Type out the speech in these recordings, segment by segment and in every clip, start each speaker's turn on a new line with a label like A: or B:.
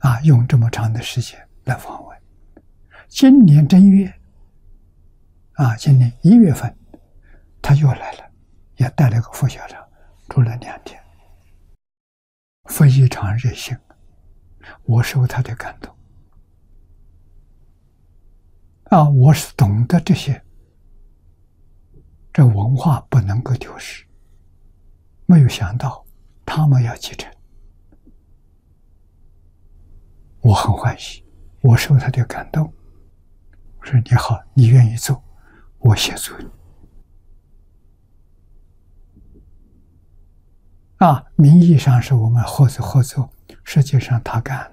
A: 用这么长的时间来访问。今年正月今年1月份，他又来了，也带了个副校长，住了2天，非常热心，我受他的感动。我是懂得这文化不能够丢失，没有想到他们要继承，我很欢喜，我受他的感动。我说你好，你愿意做，我协助你。名义上是我们合作，实际上他干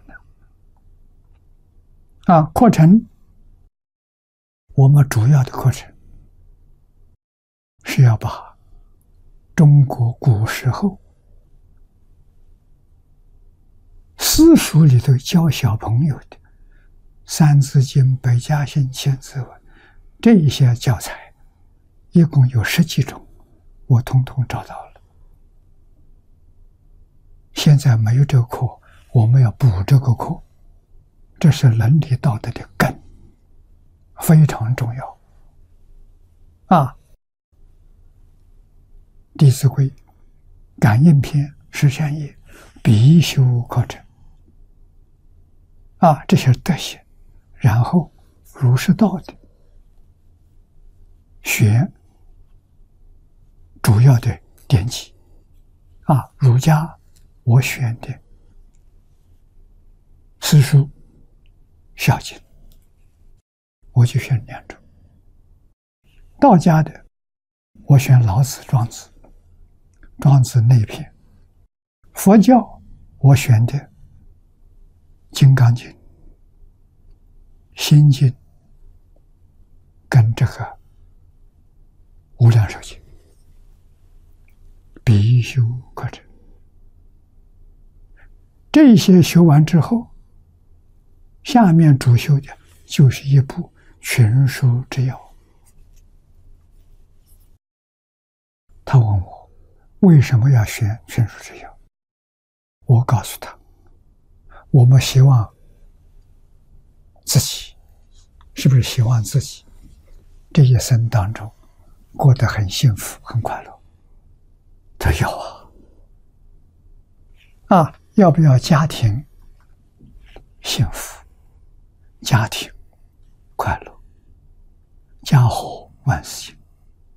A: 的。课程，我们主要的课程是要把中国古时候私塾里头教小朋友的《三字经》《百家姓》《千字文》这一些教材，一共有10几种，我统统找到了。现在没有这个课，我们要补这个课，这是伦理道德的根，非常重要。弟子规、感应篇、十善业必修课程。这些德行，然后儒释道的选主要的典籍。儒家我选的四书、孝经，我就选2种。道家的我选老子、庄子，庄子内篇。佛教我选的金刚经、心经跟这个无量寿经必修课程。这些修完之后，下面主修的就是一部群书之要。他问我为什么要选群书之要，我告诉他，我们希望自己，是不是希望自己这一生当中过得很幸福、很快乐？他要要不要家庭幸福、家庭快乐、家和万事兴？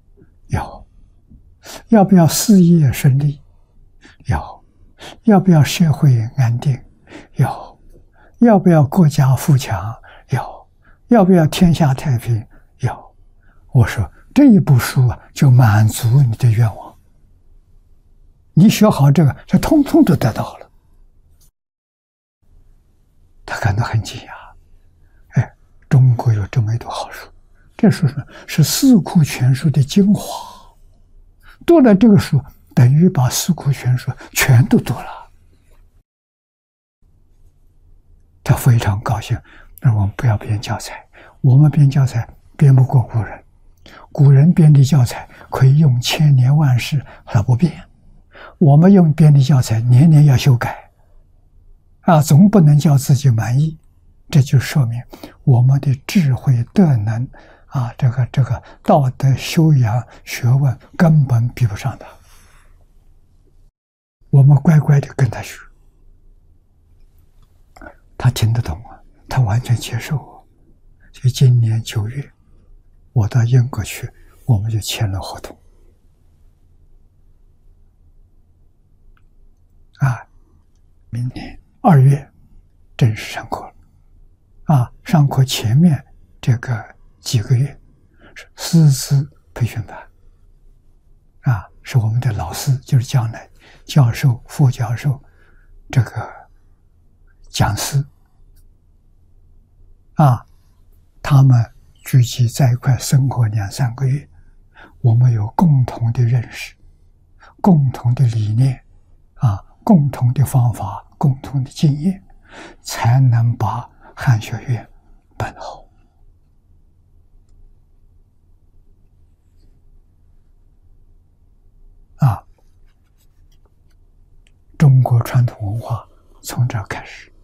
A: 要不要事业顺利？要不要社会安定？要不要国家富强？要不要天下太平？我说这一部书就满足你的愿望，你学好这个，就通通都得到了。他感到很惊讶，中国有这么一本好书，这书是四库全书的精华，读了这个书等于把四库全书全都读了。他非常高兴，那我们不要编教材，我们编教材编不过古人，古人编的教材可以用千年万世，他不变，我们用编的教材年年要修改，总不能叫自己满意，这就说明我们的智慧德能这个道德修养学问根本比不上他。我们乖乖的跟他学，他听得懂他完全接受我。就今年9月，我到英国去，我们就签了合同。明年2月正式上课了。上课前面这个几个月是师资培训班，是我们的老师，就是将来教授、副教授、这个讲师他们聚集在一块生活2、3个月，我们有共同的认识、共同的理念共同的方法、共同的经验，才能把汉学院办好。中国传统文化从这儿开始。